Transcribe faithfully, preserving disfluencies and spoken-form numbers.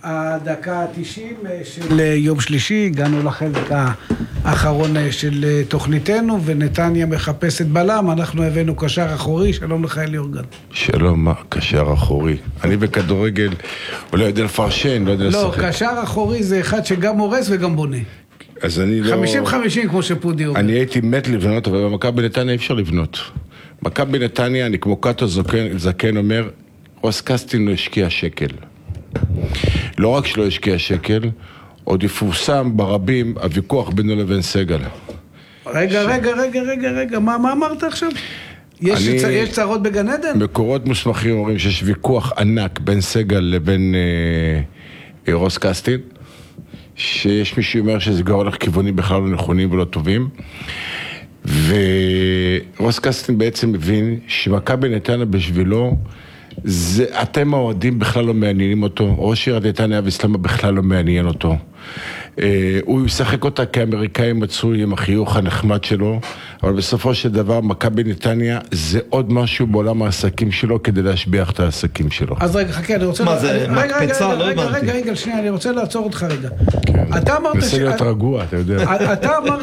הדקה ה-תשעים של יום שלישי, הגענו לחלק האחרון של תוכניתנו, ונתניה מחפשת בלם, אנחנו הבאנו קשר אחורי, שלום לך אלי אורגן. שלום, קשר אחורי. אני בכדורגל, הוא לא יודע לפרשן, לא יודע לשחק. לא, קשר אחורי זה אחד שגם הורס וגם בונה. אז אני לא... חמישים חמישים כמו שפודי אומר. אני הייתי מת לבנות, אבל במכבי נתניה אי אפשר לבנות. מכבי נתניה, אני כמו קאטו זקן, זקן אומר, רוסקסטין לא השקיע שקל. לא רק שלא השקיע שקל, עוד יפורסם ברבים הוויכוח בינו לבין סגל. רגע, ש... רגע, רגע, רגע, רגע, מה, מה אמרת עכשיו? יש, אני... צ... יש צרות בגן עדן? מקורות מוסמכים אומרים שיש ויכוח ענק בין סגל לבין אה, רוסקסטין, שיש מישהו אומר שזה כבר הולך כיוונים בכלל לא נכונים ולא טובים, ורוסקסטין בעצם מבין שמכבי נתניה בשבילו, זה, אתם האוהדים בכלל לא מעניינים אותו, ראש עיריית נתניה ואסלאמה בכלל לא מעניין אותו. אה, הוא ישחק אותה כאמריקאי מצוי עם החיוך הנחמד שלו, אבל בסופו של דבר מכבי נתניה זה עוד משהו בעולם העסקים שלו כדי להשביח את העסקים שלו. אז רגע, חכה, אני רוצה... מה זה, מקפצה? לא הבנתי. רגע, רגע, רגע, שנייה, אני רוצה לעצור אותך רגע. אתה אמרת... נסה להיות רגוע, אתה יודע. אתה אמרת